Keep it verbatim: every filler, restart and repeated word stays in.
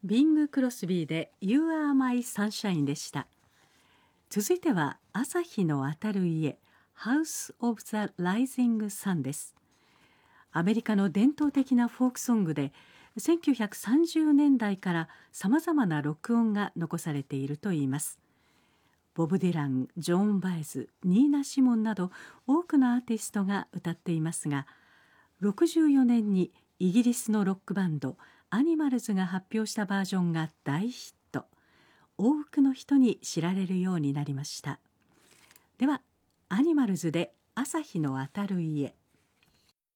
ビング・クロスビーで You are my sunshine でした。続いては朝日の当たる家 House of the Rising Sun です。アメリカの伝統的なフォークソングでせんきゅうひゃくさんじゅうねんだいからさまざまな録音が残されているといいます。ボブ・ディラン、ジョーン・バエズ、ニーナ・シモンなど多くのアーティストが歌っていますが、ろくじゅうよねんにイギリスのロックバンドアニマルズが発表したバージョンが大ヒット、多くの人に知られるようになりました。ではアニマルズで朝日の当たる家。